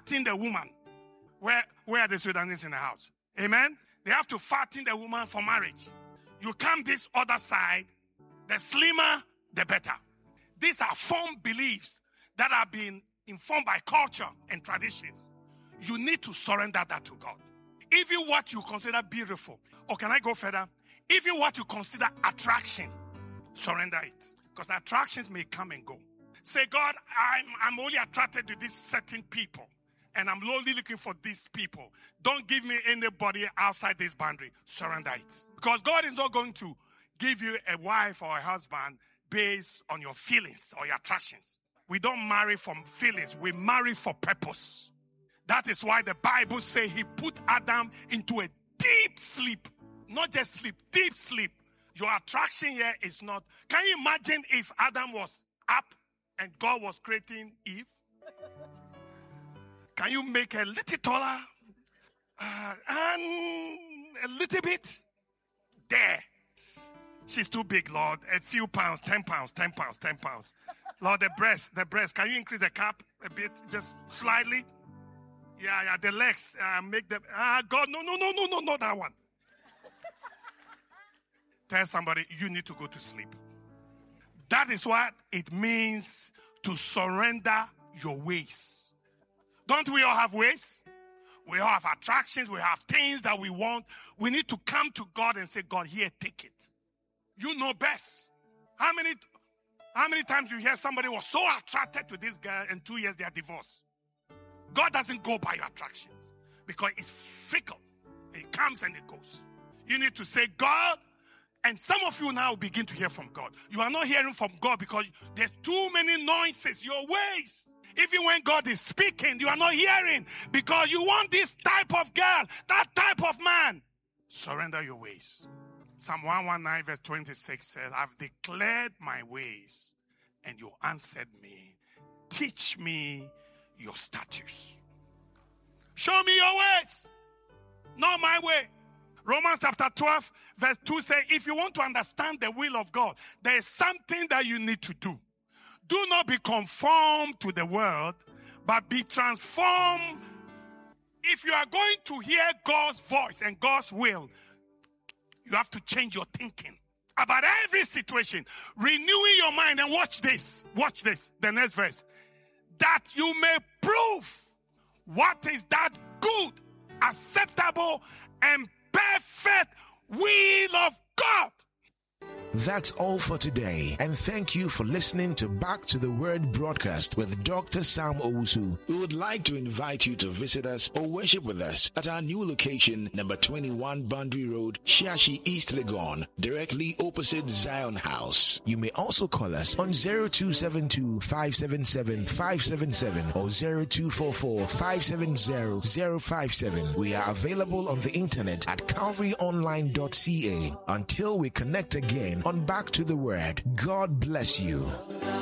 fatten the woman. Where are the Sudanese in the house? Amen? They have to fatten the woman for marriage. You come this other side, the slimmer, the better. These are formed beliefs that have been informed by culture and traditions. You need to surrender that to God. Even what you consider beautiful, or can I go further? Even what you consider attraction, surrender it. Because attractions may come and go. Say, God, I'm only attracted to these certain people. And I'm only looking for these people. Don't give me anybody outside this boundary. Surrender it. Because God is not going to give you a wife or a husband based on your feelings or your attractions. We don't marry from feelings. We marry for purpose. That is why the Bible says he put Adam into a deep sleep. Not just sleep, deep sleep. Your attraction here is not. Can you imagine if Adam was up and God was creating Eve? Can you make a little taller? And a little bit? There. She's too big, Lord. A few pounds, 10 pounds, 10 pounds, 10 pounds. Lord, the breast. Can you increase the cap a bit? Just slightly? Yeah, the legs. Make them. God, no, not that one. Tell somebody, you need to go to sleep. That is what it means to surrender your ways. Don't we all have ways? We all have attractions. We have things that we want. We need to come to God and say, God, here, take it. You know best. How many times you hear somebody was so attracted to this girl and 2 years they are divorced? God doesn't go by your attractions because it's fickle. It comes and it goes. You need to say, God, and some of you now begin to hear from God. You are not hearing from God because there's too many noises, your ways. Even when God is speaking, you are not hearing because you want this type of girl, that type of man. Surrender your ways. Psalm 119 verse 26 says, I've declared my ways and you answered me. Teach me your statutes. Show me your ways, not my way. Romans chapter 12 verse 2 says, if you want to understand the will of God, there is something that you need to do. Do not be conformed to the world, but be transformed. If you are going to hear God's voice and God's will, you have to change your thinking about every situation. Renewing your mind, and watch this, the next verse. That you may prove what is that good, acceptable, and perfect will of God. That's all for today, and thank you for listening to Back to the Word broadcast with Dr. Sam Owusu. We would like to invite you to visit us or worship with us at our new location, number 21 Boundary Road, Shiashi, East Legon, directly opposite Zion House. You may also call us on 0272-577-577 or 0244-570-057. We are available on the internet at calvaryonline.ca. Until we connect again on Back to the Word, God bless you.